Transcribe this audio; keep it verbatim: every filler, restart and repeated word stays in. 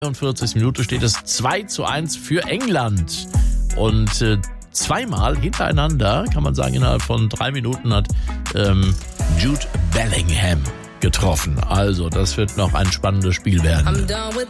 vierundvierzigsten Minute steht es zwei zu eins für England. Und äh, zweimal hintereinander, kann man sagen, innerhalb von drei Minuten hat ähm, Jude Bellingham getroffen. Also, das wird noch ein spannendes Spiel werden.